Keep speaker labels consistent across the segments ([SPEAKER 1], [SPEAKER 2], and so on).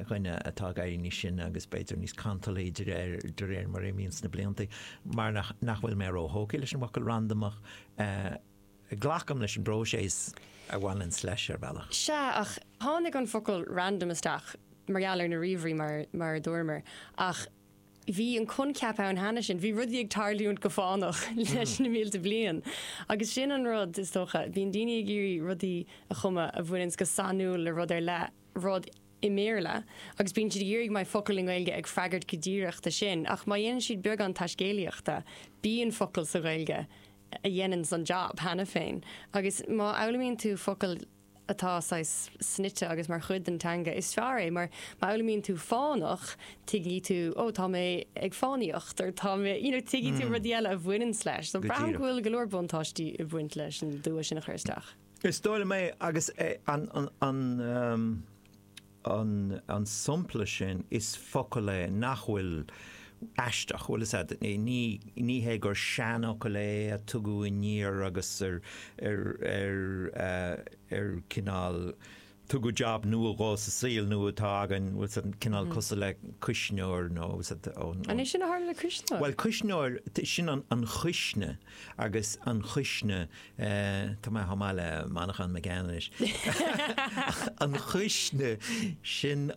[SPEAKER 1] chuine atá gaiirí sin agus beidir níos cantalí de réir mar réimíns na blianta mar nachhfuil mé óthóca leis an bhacail randomach ghlacham leis an bróséis a bhhain sleisir bailach.
[SPEAKER 2] Se ach tháinig an focail random isteach margheallar na riomhrí mar dormer ach bhí an chun ceap an hena sin, bhí rudí ag tarlúint go fánach leis na mílte blian. Agus sin an rud is tócha, bhíon daine ag géirí rudí a chuma a bhfuinns go sanúil le rud ar le rud I méle, agus bíon siad dhéirigh mai focail Gaeilge ag freagart go díireachta sin, ach má dhéanaan siad beag an taiscéalaíochta, bíon focail sa Gaeilge a dhéanaan san job hena féin. Agus má elamíonn tú focail atá snite agus mar chud an tanga is fear é, mar má elamíonn tú fánach tuigí tú tá mé ag fáíocht ar tá mé tuigí tú rudíile a bhfuinn leis, so bram bhfuil go leor buntáistí a bhaint leis an dúa sin a chuirteach.
[SPEAKER 1] Is dóla mé agus an sumpla sin is focail le nachhfuil eisteach bhfuil is ní hé gur seanach go le a tugu in níor agus cinál tugu job nua gá sa síl nua tágan bhfuil cinál cosa le cisneoir nó
[SPEAKER 2] An is sin a le cisneoir?
[SPEAKER 1] Well cisneoir sin an chuisne agus an chuisne tá mai hamáile manachan me ganis an chuisne sin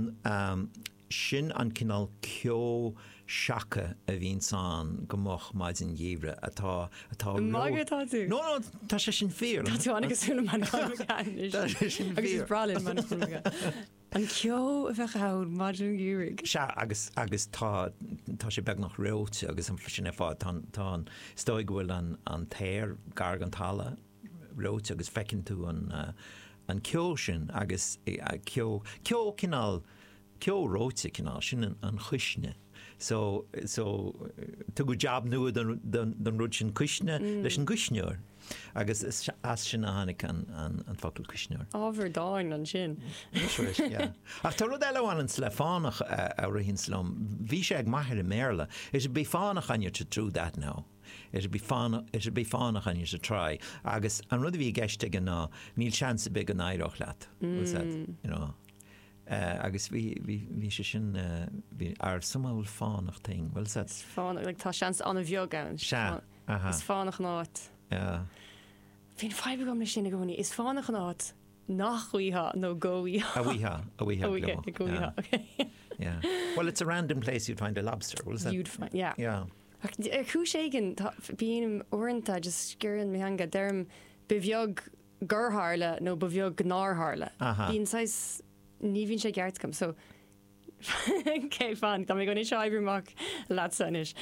[SPEAKER 1] an cinál ceó seacha a bhíon san gomach maid in dhéomhre atá
[SPEAKER 2] Mágatá tú?
[SPEAKER 1] No, tá sé sin fear.
[SPEAKER 2] Tá tú agus súla manachan me ganis. Agus is bralinn manachan me ganis. An ceó a bheith haud maidún gúrig.
[SPEAKER 1] Se agus tá sé beag nach réote agus an sin fád tá stoig bhfuil an téir gar an tala réote agus fecinn tú an ceó sin agus ceó cinál ceó róte cinál sin an chuisne. So tu go job nua don rud sin cuisne leis an cuisneoir. Agus as sin a hánig an focail cuisneoir.
[SPEAKER 2] Ábhar dáin an sin.
[SPEAKER 1] Ach tá rud eileháin le fánach a rihín slum. Bhí sé ag maithir i méle. It should be fánach on you to do that now. It should be fánach on you to try. Agus an rud bhí geiste gan ná níl chance big an éireach leat. You know. Agus bhí sé sin ar sumáil fánach ting. Well said.
[SPEAKER 2] Fánach, like tá seans an a bheog ann. Is fánach náit. Bhín faibe gom le sin a gcónaí, is fánach náit nach chuíthe nó ggóíthe.
[SPEAKER 1] A bhuithe.
[SPEAKER 2] Okay.
[SPEAKER 1] Yeah. Well, it's a random place you'd find a lobster, was it?
[SPEAKER 2] You'd find, yeah.
[SPEAKER 1] Yeah.
[SPEAKER 2] Chúis éigen, bíon orintha just scurann mi hanga derm bheog gurtharla nó bheog gnártharla. Bíon sais ní bhín sé geart gom, so cé fan, tá mé go ní seibreach latsanis.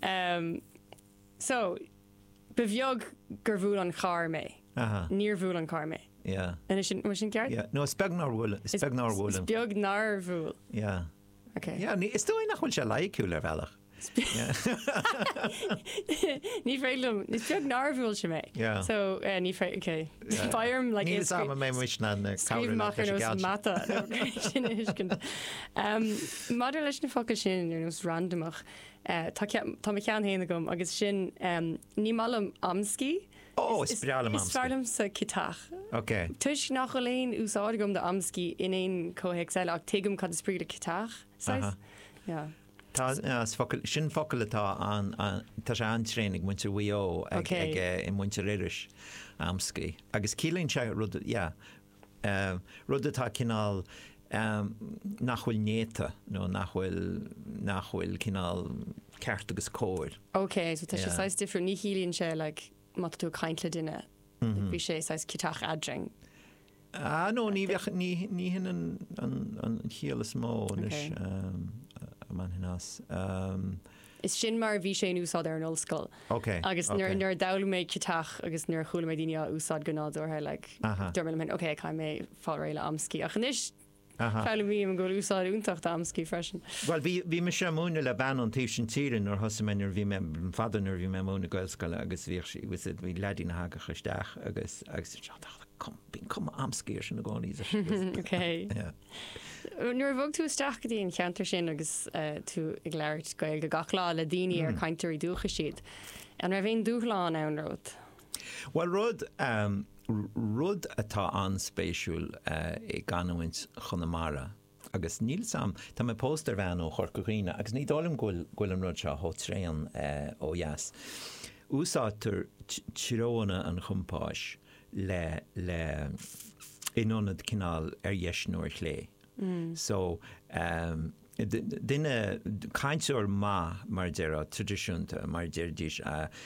[SPEAKER 2] So, bheog gur bhúil an char mé. Níor bhúil an car mé.
[SPEAKER 1] Yeah.
[SPEAKER 2] And is sin geart?
[SPEAKER 1] Yeah. No, it's beagnar bhúil. It's
[SPEAKER 2] beag nar bhúil.
[SPEAKER 1] Yeah.
[SPEAKER 2] Okay.
[SPEAKER 1] Yeah, is dói nach bhfuil sé laicú le bhealach.
[SPEAKER 2] Ní félum, is beag nar bhúil se mé.
[SPEAKER 1] Yeah.
[SPEAKER 2] So, ní fé, okay. Fáirm, like,
[SPEAKER 1] Níl sama mé muisna na cabhra nach
[SPEAKER 2] Scríbhmachar nos mata. Sin is cint. Maidir leis na focail sin ar nos randomach. Tá me cean héana gom, agus sin ní malam amscí.
[SPEAKER 1] Is brealam amscí.
[SPEAKER 2] Is fearlam sa citach.
[SPEAKER 1] Okay.
[SPEAKER 2] Tuis nach go léon úsáid gom de amscí in éon cóhéagsáil ach tuigim cad is spríd a citach. Yeah.
[SPEAKER 1] Sin focail atá tá sé antrénig muintir bhuió ag i muintir iris amscí. Agus cílíonn se rud atá cinál nachhfuil néta nó nachhfuil cinál ceart agus cóir.
[SPEAKER 2] Okay, so tá sé sais difriú ní chílíonn se le mat tú caintle duine. Bhí sé sais citach adring.
[SPEAKER 1] No, ní hin an chialas mó man hinas.
[SPEAKER 2] Is sin mar bhí sé úsáid ar an ollscoil.
[SPEAKER 1] Okay.
[SPEAKER 2] Agus nuair daula méid citach agus nuair chula méid daine úsáid gnáúthe le dúirmin min, okay, cai mé fá réile amscí. Ach níos Fáile bhí an go úsáid úntacht amscí freisin.
[SPEAKER 1] Well, bhí me sé múna le ban an tíobh sin tírin ar thosamainar bhí me fadanar bhí me múna goilscoile agus bhí ledí na haga chuisteach agus bín cum amscíir sin na gáí.
[SPEAKER 2] Okay. Nuair bhog tú isteach go dtíon cheantar sin agus tú ag leirt goil go gachlá le daoine ar caiintearí dúcha siad. An ra bhéon dúchláán ann rud?
[SPEAKER 1] Well, rud atá anspéisiúil i ganhaint Chonamara agus níl sam tá mé póster bhean ó chorcaghine agus ní dálim ghfuil an rud seo hótréan ó jaas. Úsátar tíróna an chumpáis le inionad cinál dheisnúir lé. So duine caiintúir mar deire tradiisiúnta mar déirdís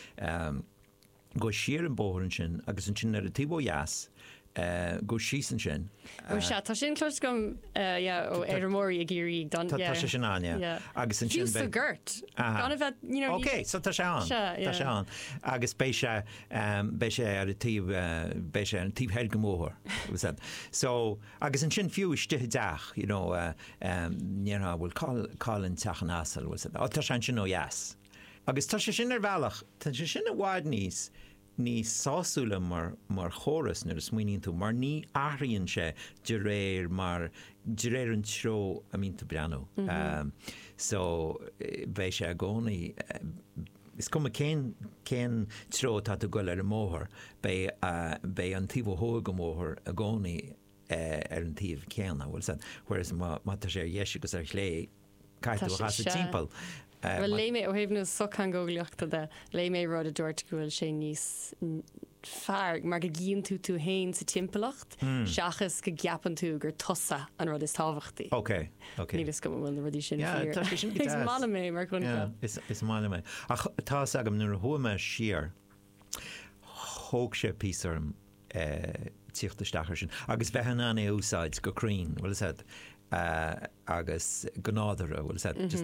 [SPEAKER 1] go siar an bóthrann sin agus an sin ar a tíbó jaas go sísan sin.
[SPEAKER 2] Tá sin clós gom ó éidirmóí a géirí don
[SPEAKER 1] Tá sin aine agus an sin
[SPEAKER 2] gurt.
[SPEAKER 1] Ok, so tá se an. Agus bé sé ar a tíb an tíbhead gomóthir. So agus an sin fiú istithe deach, níortha bhfuil cálann teachan asal tá sin ó jaas. Agus tá sé sin ar bhealach, tá sé sin a bháid ní sásúla mar chóras nar a smuoíonn tú, mar ní áiríonn sé de réir an tró a mínta breanú. So bheith sé a gcónaí is cum cén tró tá tú goil ar a móthir bé an tíomh thóga go móthir a gcónaí ar an tíomh céanna whereas má tá sé dhéise agus ar chlé caiithú a chas a timppel.
[SPEAKER 2] Well, lei mé ó héhnú sochan góglaachta de lei mé rud a dúirt gohfuil sé níos fearr mar go gíonn tú hain sa timpplacht seachas go gapan tú gur tosa an rud is táhachtaí.
[SPEAKER 1] Ok.
[SPEAKER 2] Nílas go bhfuil na rudí sin
[SPEAKER 1] Is
[SPEAKER 2] mála mé mar chun
[SPEAKER 1] is mála mé. Tá agam nuair a thuama siar thóg sé písarm tíochtaisteachar sin agus bheithan an é úsáid go crín bhfuil said agus gnáadara bhfuil said just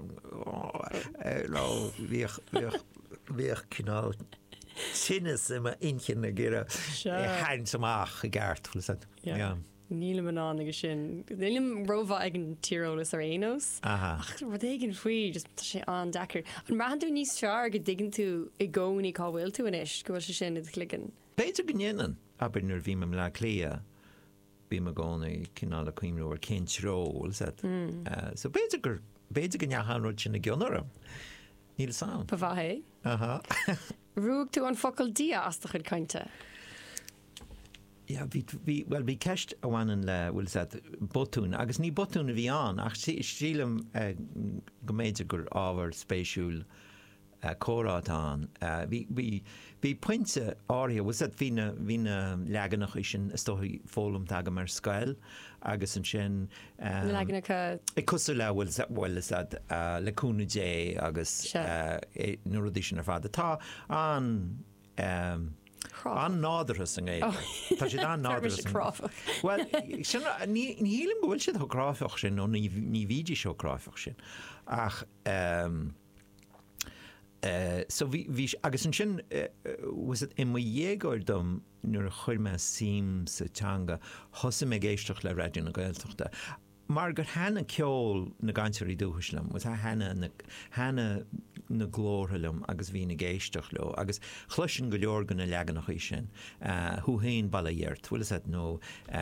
[SPEAKER 1] bhíoch cinál sinnas ima inchin na ggéire hain samach a gceart bhfuil said.
[SPEAKER 2] Níle man an agus sin. Nílim rofa ag an tírólas ar éos. Rud éigen faoi just sé an dechar. An rahanú níos sear go ddigann tú i gcónaí cá bhfuil tú inis go sé sin clican.
[SPEAKER 1] Béidir gnéan aber nuair bhí me le clia bí me gcónaí cinál a cuimú ar cén tróil so béidir go neachan rud sin na gcionarm. Níl sam.
[SPEAKER 2] Pa bhathé? Rúg tú an focail dia as chud cainte?
[SPEAKER 1] Bhí ceist a bhhainan le bhfuil botún, agus ní botún a bhí an, ach sílam go méidir gur ábhar spéisiúil córátán. Bhí pointe áirithe bhí na leaganach is sin istóthaí fólam tagam mar scail agus an sin
[SPEAKER 2] leaganacha
[SPEAKER 1] i cosú le bhfuil leúna dé agus nó rudí sin ar fada tá an nádarthas an éige. Tá sé an nádarthas. Well, ní hílim go bhfuil siad thráfach sin ó ní bhídí seo chráfach sin. Ach so bhí agus an sin was it imma dhéagóir dom nuair a chuir me sim sa teanga thosa mé géisteach le raidió na Gaeltachta. Mar gur hena ceol na gaiintirí dúchaslam, was hena na glórthalam agus bhí na géisteach le, agus chluisin go leor go na leaganach í sin, thuhéin balla dheart, bhfuil is nó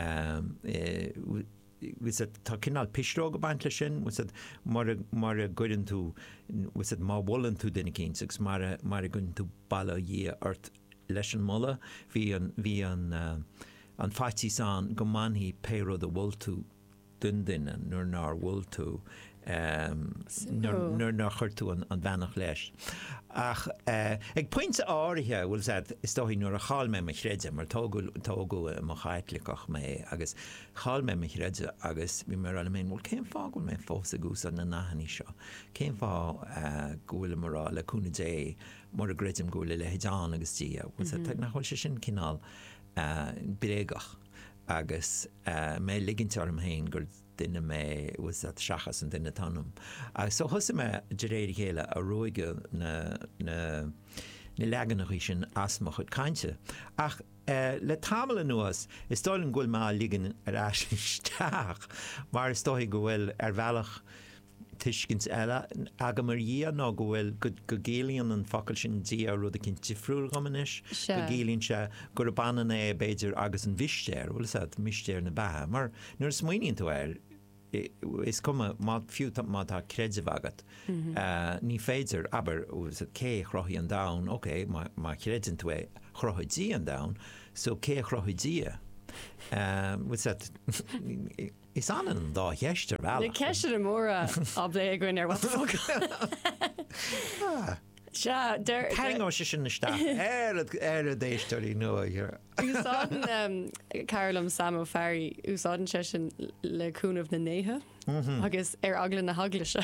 [SPEAKER 1] tá cinál pisró go baint le sin, mar a gcuirann tú má bhlan tú duine cínsagus mar a gunn tú balla dhé ort leis an molla, hí an fatí san go manhí péród a bhfuil tú dun duine nuair ná bhfuil tú nuair ná chuir tú an bhenach leis. Ach ag pointe áirithe bhfuil is dóhí nuair a cháil mé chréide mar tógu mo chaitlicach mé agus cháil mé chréide agus bhí mar ala mé bhfuil céim fá goil mé fós a gús an na nahanní seo. Céim fá gúil marrá leúna dé mar a greidim gúil le headán agus tí bhfuil nachhfuil sé sin cinál brégach agus mé ligintarm héin gur duine mé was seachas an duine tanm. So thosa mé de réir chéile a roiige na leaganach sin asma chud cainte. Ach le tamala nuas is stáiln ghfuil má ligan ar eisteach, mar is dóigh go bhfuil ar bhealach tuiscint eile aga mar dhé ná go bhfuil go géalaíonn an focail sin dí a rud a cin tifriúil gomanis, go géalaonn se gur a banan é béidir agus an bhistéir, bhfuil mistéir na bethe, mar nuair smaoíonn tú is cuma má fiú má tá creideh agat. Ní féidir aber cé chrothí an dam, ok, má chreidann tú é chrothidí an dam, so cé chrothidí. Is an dá heiste bhe.
[SPEAKER 2] Le ceiste an móra á blé goin ar what the fuck.
[SPEAKER 1] Hang se sin na sta a déisteí nua hier.
[SPEAKER 2] Úsáden Carolm Samo Ferry úsáden se sin leúnmh na néthe agus ar aglan na haglaise.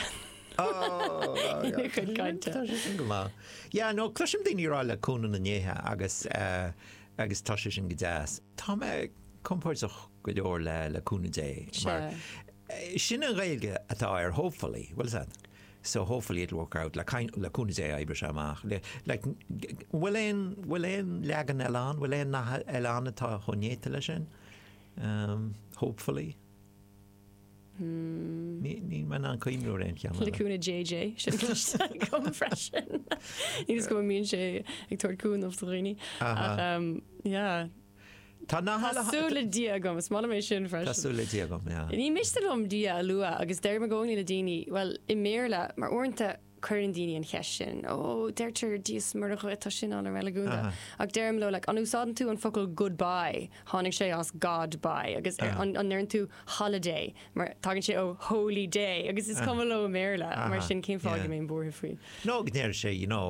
[SPEAKER 1] Ja, no clusim daoine rá leúna na néthe agus tá sin go déas. Tá me compórtach go leor leúna dé. Sin an réilge atá ar hopefully, what is that? So hopefully it'll work out. Leúna dé aibre seach. Bhfuil éon legan eán, bhfuil éon na eán atá chonéite lei sin? Hopefully. Ní man an coimú réon ceanna.
[SPEAKER 2] Leúna JJ sin come freisin. Níos go míonn sé ag tuaircún ó riine.
[SPEAKER 1] Tá
[SPEAKER 2] Tásúla dia gom, is mála mé sin freis.
[SPEAKER 1] Tásúla dia gom, ja.
[SPEAKER 2] Ní mistalom dia a lua agus deir me gcóí le daoine, well, i méle mar orintanta chuann daoine an cheist sin, ó deirtar díos mar a chuirtá sin an ar meúnta. Ag deirm le an úsádan tú an focail goodbye, tháinig sé as Godbye, agus an nearn tú holiday, mar tagann sé ó holy day, agus is cum le méle, mar sin cén fága mé búthe faoi.
[SPEAKER 1] No, gnéir sé,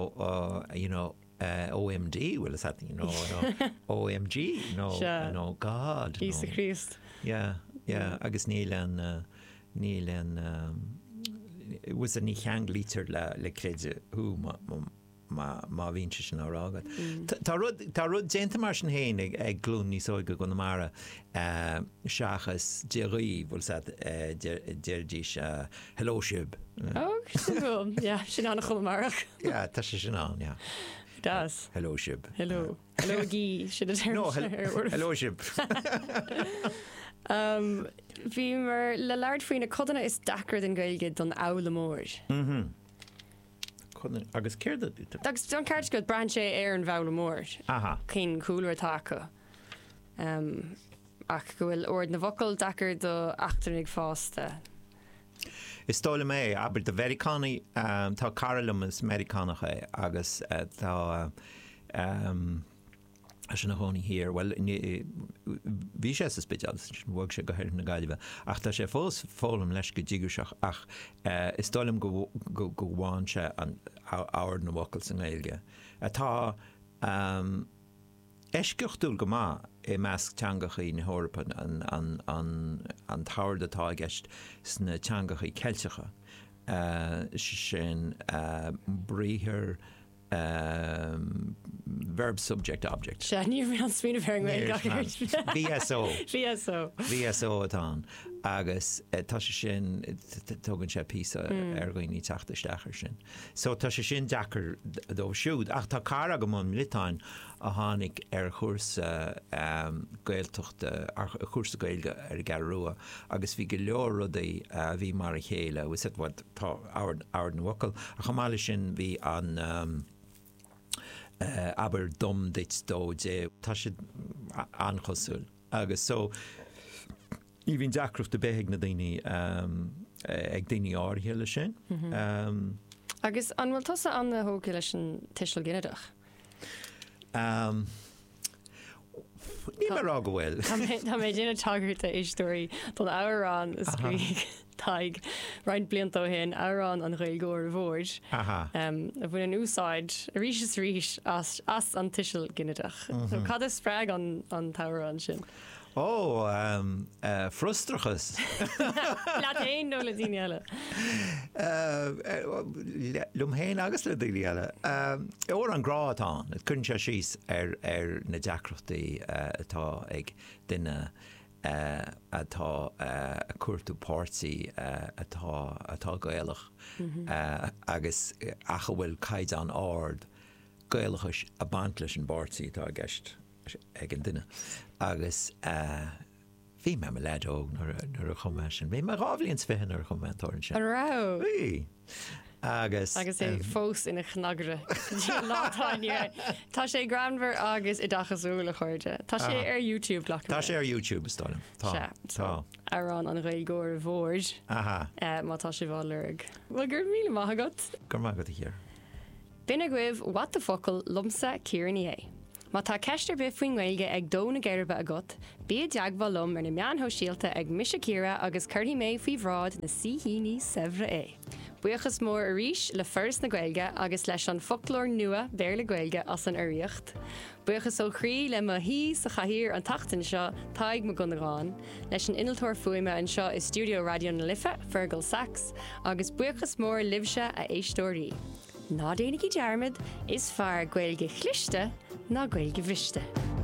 [SPEAKER 1] OMD, well, is that, OMG, no, God.
[SPEAKER 2] Jesus Christ.
[SPEAKER 1] Yeah, agus níl it was a ní cheang lítar le créide hú má vín sin árágad. Tá rud déanta mar sin héin ag glún níos óige go na mara seachas déirí bhil déirdís hellóisib.
[SPEAKER 2] Sin anna chum marach.
[SPEAKER 1] Ja, tá sé sin an, ja.
[SPEAKER 2] Das.
[SPEAKER 1] Hellóisib.
[SPEAKER 2] Hello gí sin
[SPEAKER 1] hellóisib.
[SPEAKER 2] Bhí mar le leir faoine codanna is dachar den gailge don ála mór.
[SPEAKER 1] Agus céirda.
[SPEAKER 2] Agus don ceart go brand sé ar an bhela mór. Cín coolar taca. Ach go bhfuil ord na bhocail dachar do achtarnig fásta.
[SPEAKER 1] Is tóla mé, aber de Americani tá Carolum is Americanacha agus tá sin na hóní hir, well, bhí sé is bidal, bhg sé go héir na gaiileh, ach tá sé fólam leis go ddíguseach ach is tólam go bháin se an áir na bhocail san éilge. Atá Esceochtúil go má I measc teangachaí na Hórapán an táir atá gceist sna teangachaí ceilteacha sin bríthir verb subject object.
[SPEAKER 2] Ní an smína
[SPEAKER 1] VSO atá agus tá sé sin tugann sé písa ar ghaoí teachtaisteachar sin. So tá sé sin deachar dó siúd ach tá cara go món militáin a tháinig ar chósa gailteachta chósa gailge ar garrua agus bhí go leor rudaí bhí mar a chéile was it what tá áard na bhocail a chamáile sin bhí an aber dom dit dóide tá sé anchosúil agus so í bhín deacrúh de béigh na daoine ag daoine áirthe sin.
[SPEAKER 2] Agus an bhfuil tosa an na hóga leis an tiisle ginneadach.
[SPEAKER 1] Ní mar á go bhfuil.
[SPEAKER 2] Tá mé déanana tagairta éistóirí don árán is taig roiint blianta hen árán an réilgóir bhóid. A bhfuil an úsáid a ríis as an tiisle ginneadach. So cad is sppraag an tárán sin.
[SPEAKER 1] Frustrachas.
[SPEAKER 2] Laat éon nó le daoine eile.
[SPEAKER 1] Lumhéin agus le daoine eile. Ó an grátáin, chun sé síos ar na deacrachtaí atá ag duine atá cuairtú pártaí atá gaelach agus acha bhfuil caid an áard gaelachas a bant leis an bártaí atá gceist ag an duine agus bhí me leid óg nar a chumé sin. Bhí mar rábhlíonn fihin ar chumentórin sin.
[SPEAKER 2] Ará.
[SPEAKER 1] Agus
[SPEAKER 2] é fós ina chnagre. Tá sé granmhar agus I dachasúla chuirte. Tá sé ar YouTube le.
[SPEAKER 1] Tá sé ar YouTube stáilm. Tá.
[SPEAKER 2] Arán an réilgóir bhóid. Má tá sé bháileag. Bhil gur míle maithagat?
[SPEAKER 1] Gur maithagat hir.
[SPEAKER 2] Bina goibh what the focail lumsa cíirní é. Má tá ceistir bith faoin Gaeilge ag dóna geirbe agat, bí deaghbal lom ar na meanthó síalta ag Misicíra agus chuirtí mé faoi bhrád na Síhíní Sevra é. Buchas mór a ríis le first na Gaeilge agus leis an folklór nua béir le Gaeilge as an uíocht. Buchas ó chrí le ma hí sa chahirir an tachtain seo taig mo gunnaráin, leis an inaltóir fuime an seo is Studio Radio na Lifa, Fergal Sax, agus buchas mór libse a éistóirí. Ná déananig i dearmid is fear Gaeilge chlichte ná Gaeilge bhiste.